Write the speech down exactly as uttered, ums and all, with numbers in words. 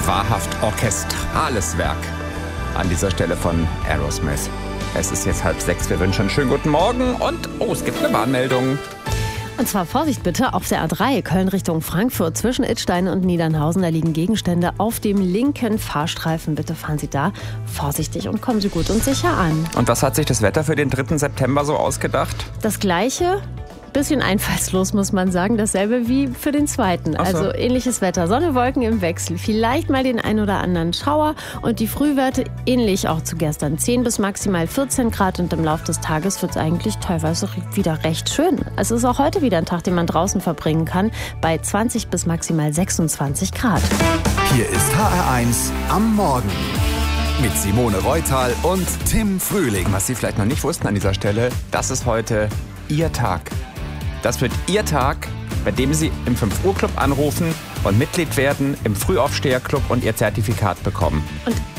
wahrhaft orchestrales Werk an dieser Stelle von Aerosmith. Es ist jetzt halb sechs, wir wünschen einen schönen guten Morgen und oh, es gibt eine Warnmeldung. Und zwar Vorsicht bitte auf der A drei Köln Richtung Frankfurt zwischen Idstein und Niedernhausen. Da liegen Gegenstände auf dem linken Fahrstreifen. Bitte fahren Sie da vorsichtig und kommen Sie gut und sicher an. Und was hat sich das Wetter für den dritten September so ausgedacht? Das Gleiche. Bisschen einfallslos, muss man sagen. Dasselbe wie für den zweiten. Ach so. Also ähnliches Wetter. Sonne, Wolken im Wechsel. Vielleicht mal den ein oder anderen Schauer. Und die Frühwerte ähnlich auch zu gestern. zehn bis maximal vierzehn Grad. Und im Laufe des Tages wird es eigentlich teilweise wieder recht schön. Es ist auch heute wieder ein Tag, den man draußen verbringen kann. Bei zwanzig bis maximal sechsundzwanzig Grad. Hier ist H R eins am Morgen. Mit Simone Reutal und Tim Frühling. Was Sie vielleicht noch nicht wussten an dieser Stelle, das ist heute Ihr Tag. Das wird Ihr Tag, bei dem Sie im fünf Uhr Club anrufen und Mitglied werden im Frühaufsteher-Club und Ihr Zertifikat bekommen. Und